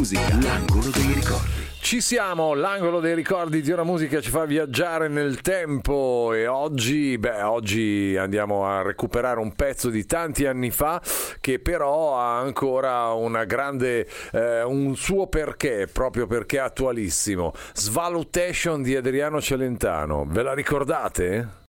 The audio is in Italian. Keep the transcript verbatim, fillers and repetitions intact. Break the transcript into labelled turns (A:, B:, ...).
A: Musica, l'angolo dei ricordi.
B: Ci siamo, l'angolo dei ricordi di Ora Musica ci fa viaggiare nel tempo e oggi, beh, oggi andiamo a recuperare un pezzo di tanti anni fa che però ha ancora una grande, eh, un suo perché, proprio perché è attualissimo. Svalutation di Adriano Celentano, ve la ricordate?